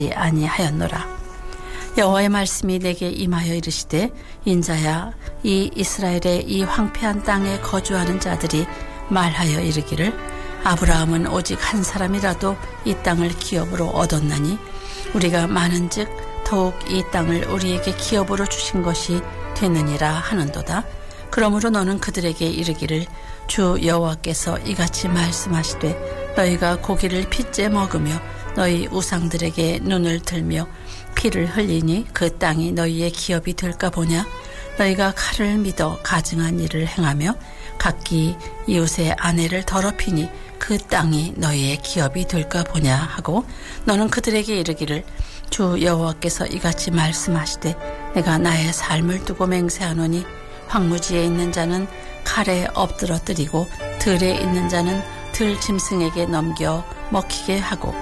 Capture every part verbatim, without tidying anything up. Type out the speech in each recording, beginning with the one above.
아니하였노라. 여호와의 말씀이 내게 임하여 이르시되 인자야, 이 이스라엘의 이 황폐한 땅에 거주하는 자들이 말하여 이르기를 아브라함은 오직 한 사람이라도 이 땅을 기업으로 얻었나니 우리가 많은즉 더욱 이 땅을 우리에게 기업으로 주신 것이 되느니라 하는도다. 그러므로 너는 그들에게 이르기를 주 여호와께서 이같이 말씀하시되 너희가 고기를 핏째 먹으며 너희 우상들에게 눈을 들며 피를 흘리니 그 땅이 너희의 기업이 될까 보냐. 너희가 칼을 믿어 가증한 일을 행하며 각기 이웃의 아내를 더럽히니 그 땅이 너희의 기업이 될까 보냐 하고 너는 그들에게 이르기를 주 여호와께서 이같이 말씀하시되 내가 나의 삶을 두고 맹세하노니 황무지에 있는 자는 칼에 엎드러뜨리고 들에 있는 자는 들 짐승에게 넘겨 먹히게 하고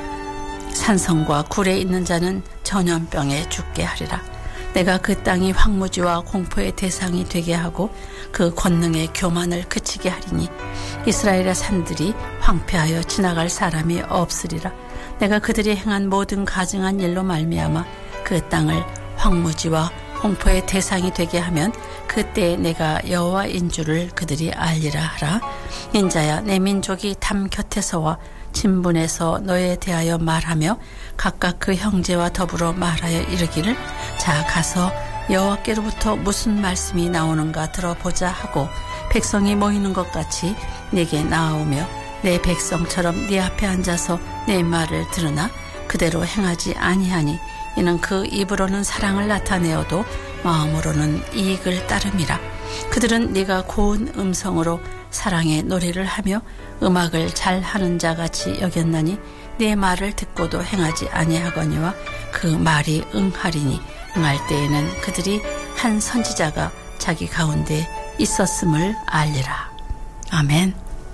산성과 굴에 있는 자는 전염병에 죽게 하리라. 내가 그 땅이 황무지와 공포의 대상이 되게 하고 그 권능의 교만을 그치게 하리니 이스라엘의 산들이 황폐하여 지나갈 사람이 없으리라. 내가 그들이 행한 모든 가증한 일로 말미암아 그 땅을 황무지와 공포의 대상이 되게 하면 그때 내가 여호와인 줄을 그들이 알리라 하라. 인자야, 내 민족이 담 곁에서와 진분에서 너에 대하여 말하며 각각 그 형제와 더불어 말하여 이르기를 자 가서 여호와께로부터 무슨 말씀이 나오는가 들어보자 하고 백성이 모이는 것 같이 내게 나아오며 내 백성처럼 네 앞에 앉아서 내 말을 들으나 그대로 행하지 아니하니 이는 그 입으로는 사랑을 나타내어도 마음으로는 이익을 따름이라. 그들은 네가 고운 음성으로 사랑의 노래를 하며 음악을 잘하는 자같이 여겼나니 네 말을 듣고도 행하지 아니하거니와 그 말이 응하리니 응할 때에는 그들이 한 선지자가 자기 가운데 있었음을 알리라. 아멘.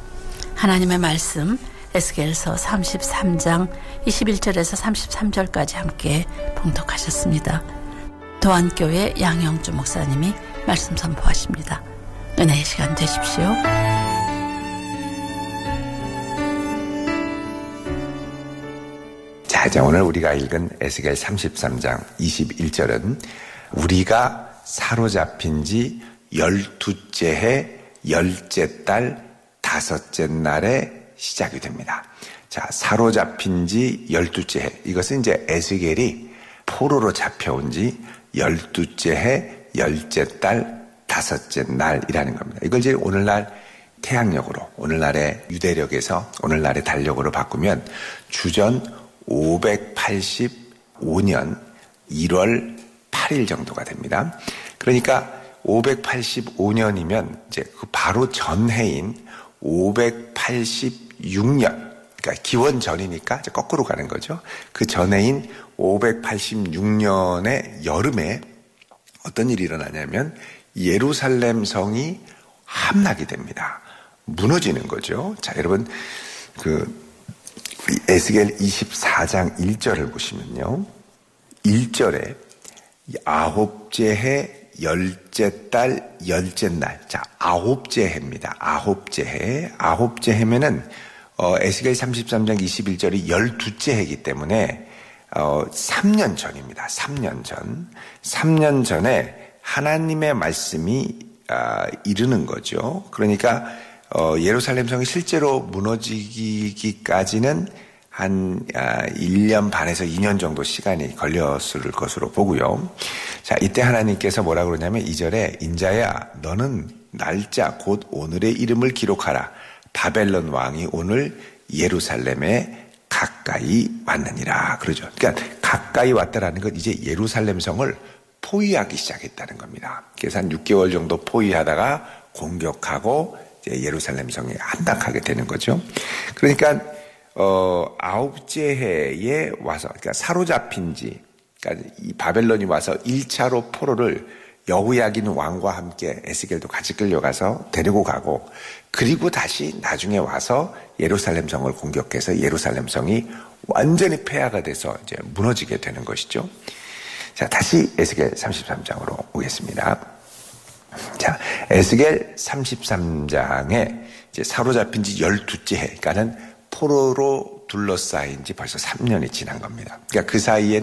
하나님의 말씀 에스겔서 삼십삼 장 이십일 절에서 삼십삼 절까지 함께 봉독하셨습니다. 도안교회 양영주 목사님이 말씀 선포하십니다. 은혜의 시간 되십시오. 자, 이제 오늘 우리가 읽은 에스겔 삼십삼 장 이십일 절은 우리가 사로잡힌 지 열두째 해 열째 달 다섯째 날에 시작이 됩니다. 자, 사로잡힌 지 열두째 해. 이것은 이제 에스겔이 포로로 잡혀온 지 열두째 해 열째 달 다섯째 날이라는 겁니다. 이걸 이제 오늘날 태양력으로, 오늘날의 유대력에서 오늘날의 달력으로 바꾸면 주전 오백팔십오 년 일월 팔일 정도가 됩니다. 그러니까 오백팔십오 년이면 이제 그 바로 전해인 오백팔십육 년, 그러니까 기원 전이니까 이제 거꾸로 가는 거죠. 그 전해인 오백팔십육 년의 여름에 어떤 일이 일어나냐면 예루살렘 성이 함락이 됩니다. 무너지는 거죠. 자, 여러분, 그 에스겔 이십사 장 일 절을 보시면요. 일 절에 아홉째 해 열째 달 열째 날. 자, 아홉째 해입니다. 아홉째 해. 아홉째 해면은 어, 에스겔 삼십삼 장 이십일 절이 열두째 해이기 때문에 어, 삼 년 전입니다. 삼 년 전. 삼 년 전에 하나님의 말씀이 아, 이르는 거죠. 그러니까 어, 예루살렘 성이 실제로 무너지기까지는 한 아, 일 년 반에서 이 년 정도 시간이 걸렸을 것으로 보고요. 자, 이때 하나님께서 뭐라고 그러냐면 이 절에 인자야 너는 날짜 곧 오늘의 이름을 기록하라. 바벨론 왕이 오늘 예루살렘에 가까이 왔느니라. 그러죠. 그러니까 가까이 왔다라는 건 이제 예루살렘 성을 포위하기 시작했다는 겁니다. 그래서 한 육 개월 정도 포위하다가 공격하고 이제 예루살렘 성에 함락하게 되는 거죠. 그러니까 어, 아홉째 해에 와서, 그러니까 사로잡힌 지, 그러니까 이 바벨론이 와서 일 차로 포로를 여호야긴 왕과 함께 에스겔도 같이 끌려가서 데리고 가고, 그리고 다시 나중에 와서 예루살렘 성을 공격해서 예루살렘 성이 완전히 폐하가 돼서 이제 무너지게 되는 것이죠. 자, 다시 에스겔 삼십삼 장으로 오겠습니다. 자, 에스겔 삼십삼 장에 이제 사로잡힌 지 열두째 해, 그러니까는 포로로 둘러싸인 지 벌써 삼 년이 지난 겁니다. 그러니까 그 사이에